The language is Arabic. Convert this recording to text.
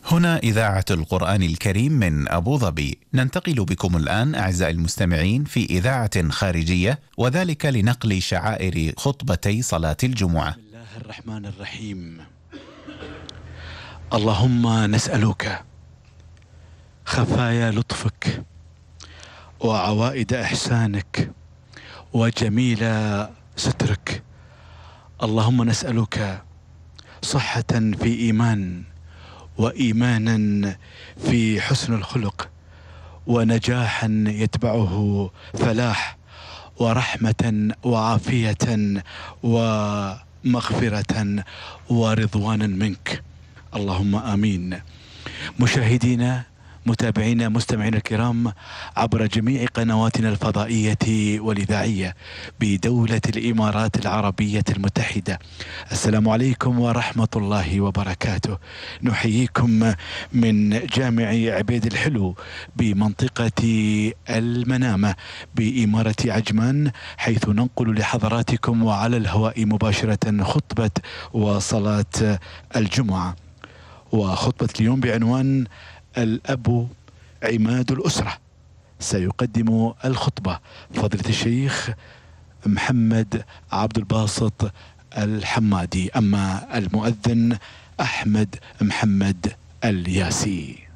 هنا إذاعة القرآن الكريم من أبو ظبي. ننتقل بكم الآن أعزائي المستمعين في إذاعة خارجية، وذلك لنقل شعائر خطبتي صلاة الجمعة. بسم الله الرحمن الرحيم. اللهم نسألك خفايا لطفك وعوائد إحسانك وجميل سترك. اللهم نسألك صحة في إيمان، وإيمانا في حسن الخلق، ونجاحا يتبعه فلاح، ورحمة وعافية ومغفرة ورضوانا منك، اللهم آمين. مشاهدينا، متابعينا، مستمعينا الكرام عبر جميع قنواتنا الفضائية والإذاعية بدولة الإمارات العربية المتحدة، السلام عليكم ورحمة الله وبركاته. نحييكم من جامع عبيد الحلو بمنطقة المنامة بإمارة عجمان، حيث ننقل لحضراتكم وعلى الهواء مباشرة خطبة وصلاة الجمعة. وخطبة اليوم بعنوان الأب عماد الأسرة. سيقدم الخطبة فضيلة الشيخ محمد عبد الباسط الحمادي، أما المؤذن أحمد محمد الياسي.